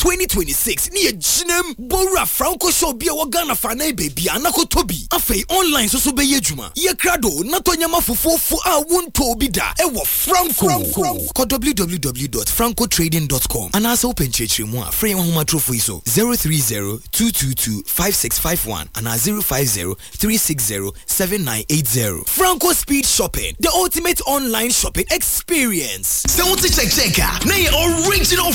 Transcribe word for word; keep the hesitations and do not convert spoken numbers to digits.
twenty twenty-six. Ni ejinem Bora Franco show bia wagana fana baby anako tobi. Afei online so so beye juma. Ye krado na to nyama fufufu a wonto bi da. Ewo Franco. Ko w w w dot franco trading dot com. Anasa open chechire mu a free homa trofo iso zero three zero two two two five six five one and zero five zero three six zero seven nine eight zero. Franco Speed Shopping, the ultimate online shopping experience. So what's the check checker? Na original